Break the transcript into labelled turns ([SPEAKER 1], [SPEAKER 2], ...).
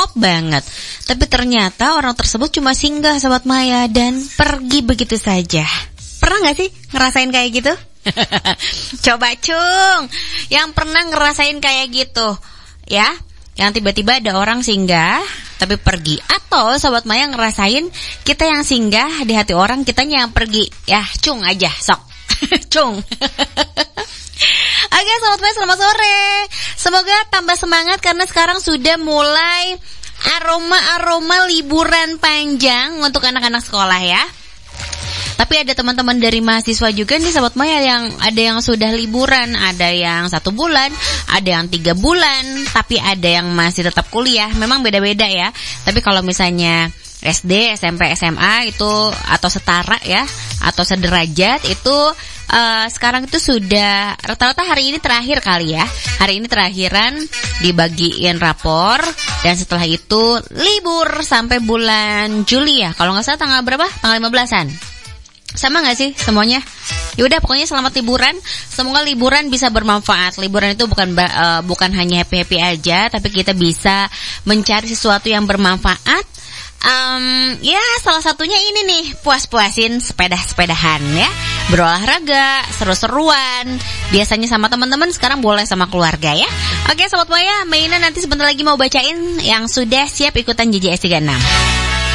[SPEAKER 1] klop banget. Tapi ternyata orang tersebut cuma singgah Sobat Maya dan pergi begitu saja. Pernah gak sih ngerasain kayak gitu? Coba Cung, yang pernah ngerasain kayak gitu ya, yang tiba-tiba ada orang singgah tapi pergi. Atau Sobat Maya ngerasain kita yang singgah di hati orang, kitanya yang pergi. Ya Cung aja, sok Cung. Oke Sobat Maya, selamat sore. Semoga tambah semangat karena sekarang sudah mulai aroma-aroma liburan panjang untuk anak-anak sekolah ya. Tapi ada teman-teman dari mahasiswa juga nih Sobat Maya, yang ada yang sudah liburan, ada yang 1 bulan, ada yang 3 bulan, tapi ada yang masih tetap kuliah. Memang beda-beda ya. Tapi kalau misalnya SD, SMP, SMA itu atau setara ya, atau sederajat itu sekarang itu sudah rata-rata hari ini terakhir kali ya. Hari ini terakhiran dibagiin rapor, dan setelah itu libur sampai bulan Juli ya. Kalau nggak salah tanggal berapa? Tanggal 15-an. Sama gak sih semuanya? Yaudah pokoknya selamat liburan. Semoga liburan bisa bermanfaat. Liburan itu bukan hanya happy-happy aja, tapi kita bisa mencari sesuatu yang bermanfaat. Ya salah satunya ini nih, puas-puasin sepeda-sepedahan ya, berolahraga, seru-seruan. Biasanya sama teman-teman, sekarang boleh sama keluarga ya. Oke Sobat Maya, Maina nanti sebentar lagi mau bacain yang sudah siap ikutan JJS 36.